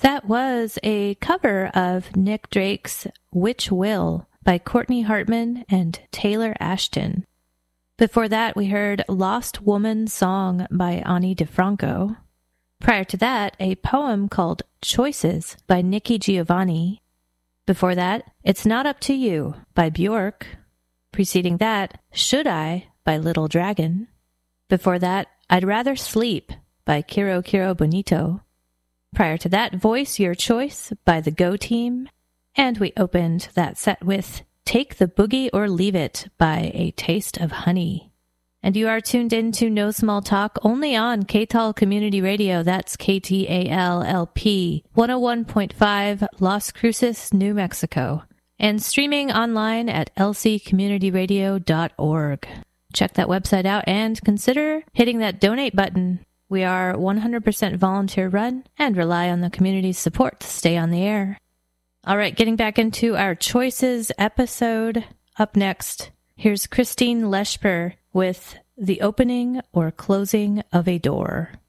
That was a cover of Nick Drake's Which Will by Courtney Hartman and Taylor Ashton. Before that, we heard Lost Woman Song by Ani DeFranco. Prior to that, a poem called Choices by Nikki Giovanni. Before that, It's Not Up to You by Bjork. Preceding that, Should I by Little Dragon. Before that, I'd Rather Sleep by Kiro Kiro Bonito. Prior to that, Voice Your Choice by the Go Team. And we opened that set with Take the Boogie or Leave It by A Taste of Honey. And you are tuned in to No Small Talk only on KTAL Community Radio. That's KTALLP 101.5 Las Cruces, New Mexico. And streaming online at lccommunityradio.org. Check that website out and consider hitting that donate button. We are 100% volunteer run and rely on the community's support to stay on the air. All right, getting back into our Choices episode. Up next, here's Christine Leschper with The Opening or Closing of a Door.